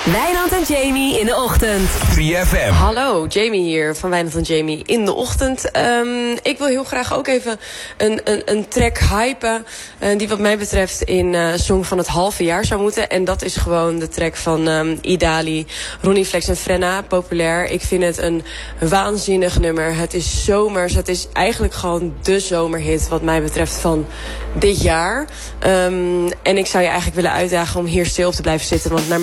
Wijnand en Jamie in de ochtend. 3FM. Hallo, Jamie hier van Wijnand en Jamie in de ochtend. Ik wil heel graag ook even een track hypen die wat mij betreft in Song van het halve jaar zou moeten. En dat is gewoon de track van Idali, Ronnie Flex en Frenna, populair. Ik vind het een waanzinnig nummer. Het is zomers. Het is eigenlijk gewoon de zomerhit wat mij betreft van dit jaar. En ik zou je eigenlijk willen uitdagen om hier stil op te blijven zitten. Want naar